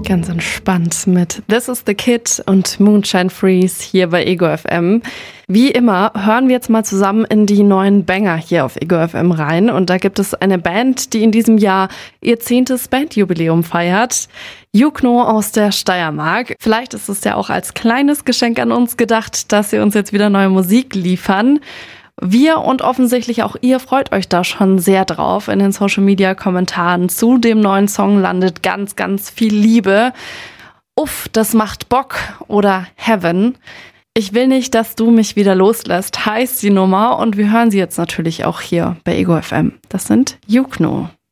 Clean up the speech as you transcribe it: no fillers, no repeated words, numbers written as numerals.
Ganz entspannt mit This is the Kid und Moonshine Freeze hier bei Ego FM. Wie immer hören wir jetzt mal zusammen in die neuen Banger hier auf Ego FM rein. Und da gibt es eine Band, die in diesem Jahr ihr 10. Bandjubiläum feiert. Jukno aus der Steiermark. Vielleicht ist es ja auch als kleines Geschenk an uns gedacht, dass sie uns jetzt wieder neue Musik liefern. Wir und offensichtlich auch ihr freut euch da schon sehr drauf. In den Social-Media-Kommentaren zu dem neuen Song landet ganz, ganz viel Liebe. Uff, das macht Bock oder Heaven. Ich will nicht, dass du mich wieder loslässt, heißt die Nummer. Und wir hören sie jetzt natürlich auch hier bei Ego FM. Das sind Jukno.